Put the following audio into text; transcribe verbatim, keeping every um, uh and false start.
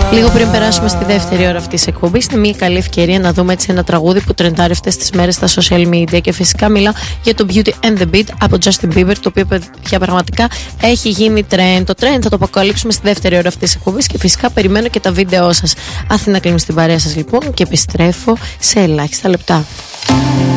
Λίγο πριν περάσουμε στη δεύτερη ώρα αυτής της εκπομπής, είναι μια καλή ευκαιρία να δούμε έτσι ένα τραγούδι που τρεντάρει αυτές τις μέρες στα social media. Και φυσικά μιλάω για το Beauty and the Beat από Justin Bieber, το οποίο πια πραγματικά έχει γίνει trend. Το trend θα το αποκαλύψουμε στη δεύτερη ώρα αυτής της εκπομπής και φυσικά περιμένω και τα βίντεό σας. Αθήνα κλείνω στην παρέα σας λοιπόν και επιστρέφω σε ελάχιστα λεπτά.